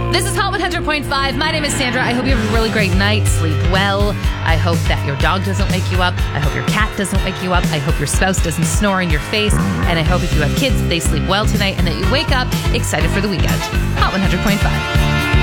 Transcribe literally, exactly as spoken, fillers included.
This is Hot one hundred point five. My name is Sandra. I hope you have a really great night. Sleep well. I hope that your dog doesn't wake you up. I hope your cat doesn't wake you up. I hope your spouse doesn't snore in your face. And I hope if you have kids, they sleep well tonight and that you wake up excited for the weekend. Hot one hundred point five.